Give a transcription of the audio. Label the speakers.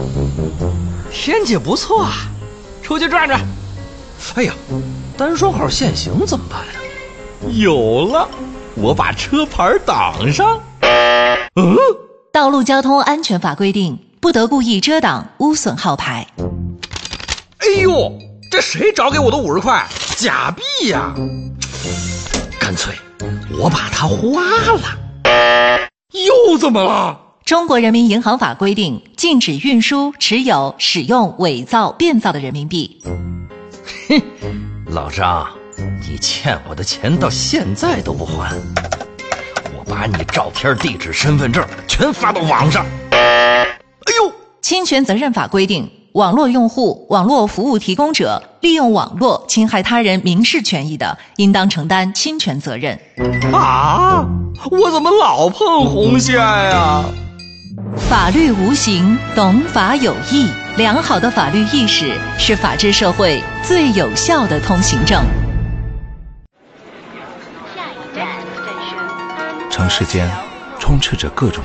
Speaker 1: 天气不错啊，出去转转。哎呀，单双号限行怎么办呀？有了，我把车牌挡上。
Speaker 2: 道路交通安全法规定，不得故意遮挡、污损号牌。
Speaker 1: 哎呦，这谁找给我的50块？假币呀！干脆我把它花了。又怎么了？
Speaker 2: 中国人民银行法规定，禁止运输、持有、使用伪造、变造的人民币。
Speaker 1: 哼，老张，你欠我的钱到现在都不还，我把你照片、地址、身份证全发到网上。哎呦！
Speaker 2: 侵权责任法规定，网络用户、网络服务提供者利用网络侵害他人民事权益的，应当承担侵权责任。
Speaker 1: 啊！我怎么老碰红线呀？
Speaker 2: 法律无形，懂法有义。良好的法律意识是法治社会最有效的通行证。
Speaker 3: 城市间充斥着各种